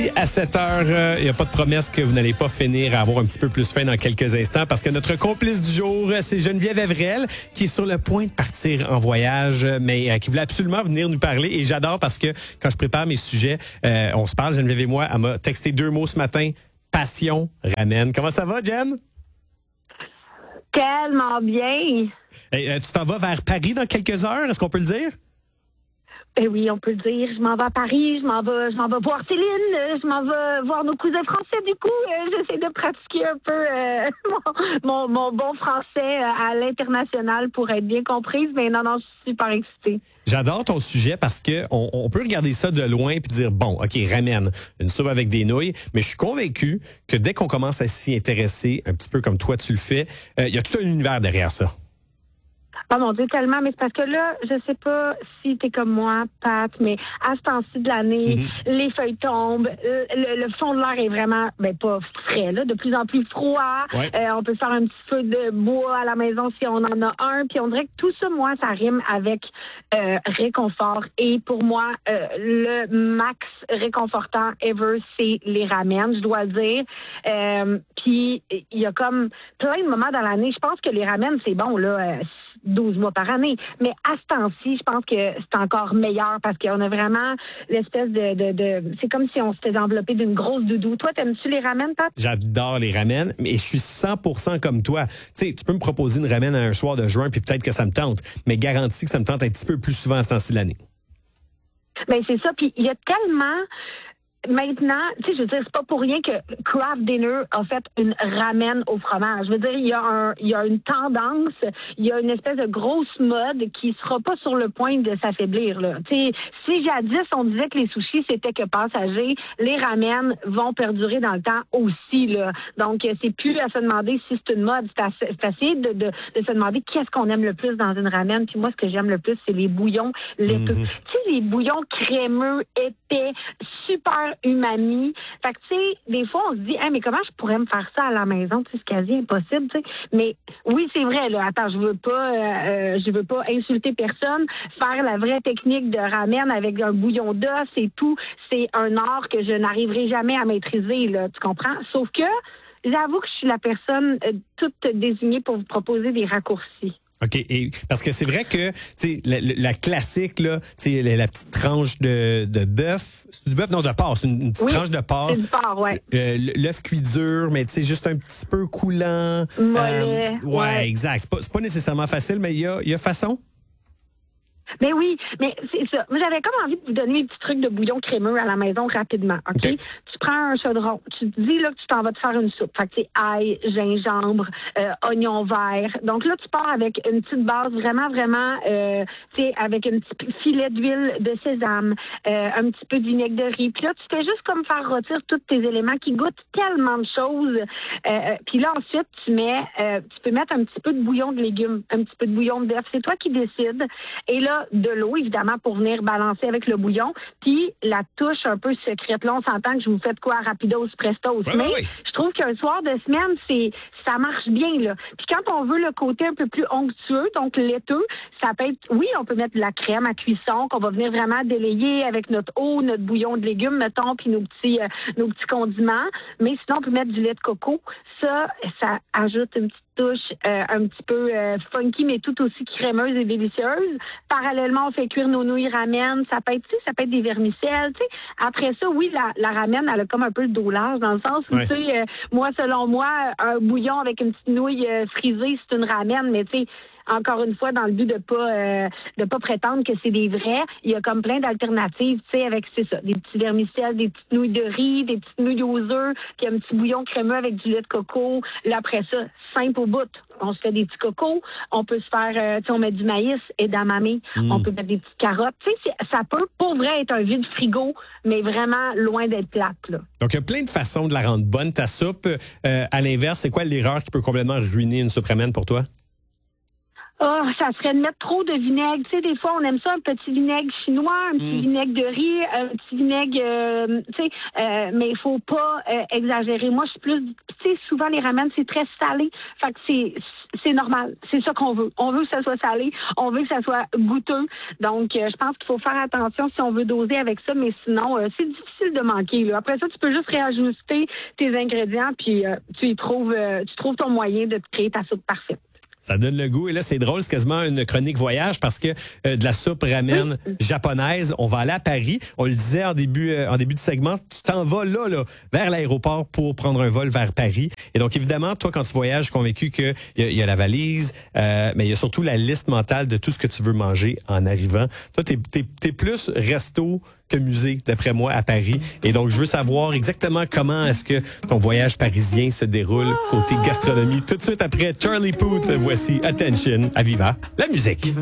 dit, à 7 heures, il n'y a pas de promesse que vous n'allez pas finir à avoir un petit peu plus faim dans quelques instants parce que notre complice du jour, c'est Geneviève Evrel qui est sur le point de partir en voyage, mais qui voulait absolument venir nous parler. Et j'adore parce que quand je prépare mes sujets, on se parle, Geneviève et moi. Elle m'a texté 2 mots ce matin. Passion, ramen. Comment ça va, Jen? Tellement bien. Hey, tu t'en vas vers Paris dans quelques heures, est-ce qu'on peut le dire? Eh oui, on peut le dire. Je m'en vais à Paris, je m'en vais voir Céline, je m'en vais voir nos cousins français. Du coup, j'essaie de pratiquer un peu mon bon français à l'international pour être bien comprise. Mais non, je suis super excitée. J'adore ton sujet parce que on peut regarder ça de loin puis dire bon, ok, ramen, une soupe avec des nouilles. Mais je suis convaincu que dès qu'on commence à s'y intéresser, un petit peu comme toi tu le fais, il y a tout un univers derrière ça. Oh mon Dieu, tellement. Mais c'est parce que là, je sais pas si t'es comme moi, Pat, mais à ce temps-ci de l'année, les feuilles tombent, le fond de l'air est vraiment, pas frais, là, de plus en plus froid. Ouais. On peut faire un petit feu de bois à la maison si on en a un. Puis on dirait que tout ça, moi, ça rime avec réconfort. Et pour moi, le max réconfortant ever, c'est les ramen, je dois le dire. Puis il y a comme plein de moments dans l'année. Je pense que les ramen, c'est bon, là, 12 mois par année. Mais à ce temps-ci, je pense que c'est encore meilleur parce qu'on a vraiment l'espèce de c'est comme si on se faisait envelopper d'une grosse doudou. Toi, t'aimes-tu les ramen, Pat? J'adore les ramen, mais je suis 100% comme toi. Tu sais, tu peux me proposer une ramen à un soir de juin puis peut-être que ça me tente, mais garantis que ça me tente un petit peu plus souvent à ce temps-ci de l'année. Ben c'est ça. Puis il y a tellement... Maintenant, tu sais, je veux dire, c'est pas pour rien que Kraft Dinner a fait une ramen au fromage. Je veux dire, il y a une tendance, il y a une espèce de grosse mode qui sera pas sur le point de s'affaiblir, là. Tu sais, si jadis, on disait que les sushis, c'était que passager, les ramen vont perdurer dans le temps aussi, là. Donc, c'est plus à se demander si c'est une mode, c'est à essayer de se demander qu'est-ce qu'on aime le plus dans une ramen. Puis moi, ce que j'aime le plus, c'est les bouillons laiteux. Tu sais, les bouillons crémeux, épais, super umami. Fait que, tu sais, des fois, on se dit, mais comment je pourrais me faire ça à la maison? Tu sais, c'est quasi impossible, tu sais. Mais oui, c'est vrai, là. Attends, je veux pas insulter personne. Faire la vraie technique de ramen avec un bouillon d'os et tout, c'est un art que je n'arriverai jamais à maîtriser, là. Tu comprends? Sauf que, j'avoue que je suis la personne toute désignée pour vous proposer des raccourcis. OK. Et parce que c'est vrai que, tu sais, la classique, là, tu sais, la petite tranche de bœuf. C'est du bœuf? Non, de porc. C'est une petite tranche de porc. C'est du porc, ouais. L'œuf cuit dur, mais tu sais, juste un petit peu coulant. Mollet. Ouais, exact. C'est pas nécessairement facile, mais il y a façon. Mais oui, mais c'est ça. Moi, j'avais comme envie de vous donner mes petits trucs de bouillon crémeux à la maison rapidement, OK? Okay. Tu prends un chaudron, tu te dis là que tu t'en vas te faire une soupe. Fait que c'est ail, gingembre, oignon vert. Donc là, tu pars avec une petite base vraiment, tu sais, avec un petit filet d'huile de sésame, un petit peu de vinaigre de riz. Puis là, tu fais juste comme faire rôtir tous tes éléments qui goûtent tellement de choses. Puis là, ensuite, tu peux mettre un petit peu de bouillon de légumes, un petit peu de bouillon de bœuf. C'est toi qui décides. Et là, de l'eau, évidemment, pour venir balancer avec le bouillon. Puis, la touche un peu secrète. Là, on s'entend que je vous fais de quoi rapidos, prestos. Mais je trouve qu'un soir de semaine, ça marche bien, là. Puis, quand on veut le côté un peu plus onctueux, donc laiteux, ça peut être, oui, on peut mettre de la crème à cuisson, qu'on va venir vraiment délayer avec notre eau, notre bouillon de légumes, mettons, puis nos petits condiments. Mais sinon, on peut mettre du lait de coco. Ça ajoute une petite touche un petit peu funky, mais tout aussi crémeuse et délicieuse. Parallèlement, on fait cuire nos nouilles ramen. Ça peut être des vermicelles, tu sais. Après ça, oui, la ramen, elle a comme un peu le dos large, dans le sens où, tu sais, moi, selon moi, un bouillon avec une petite nouille frisée, c'est une ramen, mais tu sais, encore une fois, dans le but de pas prétendre que c'est des vrais, il y a comme plein d'alternatives, tu sais, avec, c'est ça, des petits vermicelles, des petites nouilles de riz, des petites nouilles aux œufs, puis un petit bouillon crémeux avec du lait de coco. Là, après ça, simple au bout. On se fait des petits cocos. On peut se faire, tu sais, on met du maïs et d'amamé. On peut mettre des petites carottes. Tu sais, ça peut, pour vrai, être un vide frigo, mais vraiment loin d'être plate, là. Donc, il y a plein de façons de la rendre bonne, ta soupe. À l'inverse, c'est quoi l'erreur qui peut complètement ruiner une soupe ramen pour toi? Ah, ça serait de mettre trop de vinaigre. Tu sais, des fois, on aime ça, un petit vinaigre chinois, un petit vinaigre de riz, un petit vinaigre, mais il faut pas exagérer. Moi, je suis plus, tu sais, souvent les ramen, c'est très salé. Fait que c'est normal. C'est ça qu'on veut. On veut que ça soit salé. On veut que ça soit goûteux. Donc, je pense qu'il faut faire attention si on veut doser avec ça, mais sinon, c'est difficile de manquer, là. Après ça, tu peux juste réajuster tes ingrédients, puis tu trouves ton moyen de te créer ta soupe parfaite. Ça donne le goût. Et là, c'est drôle, c'est quasiment une chronique voyage parce que de la soupe ramen japonaise, on va aller à Paris. On le disait en début de segment, tu t'en vas là, vers l'aéroport pour prendre un vol vers Paris. Et donc, évidemment, toi, quand tu voyages, je suis convaincu qu'il y a la valise, mais il y a surtout la liste mentale de tout ce que tu veux manger en arrivant. Toi, t'es plus resto que musée, d'après moi, à Paris. Et donc, je veux savoir exactement comment est-ce que ton voyage parisien se déroule côté gastronomie. Tout de suite après Charlie Puth, voici Attention à Viva la musique.